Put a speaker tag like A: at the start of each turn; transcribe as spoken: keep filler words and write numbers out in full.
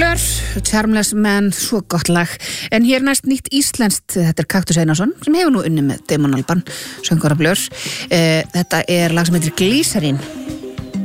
A: Blur, Charmless Man, svo gott lag. En hér næst nýtt íslenskt, þetta er Kaktus Einarsson, sem hefur nú unnið með Damon Albarn, söngvara Blur. Uh, þetta er lag sem heitir Glycerin.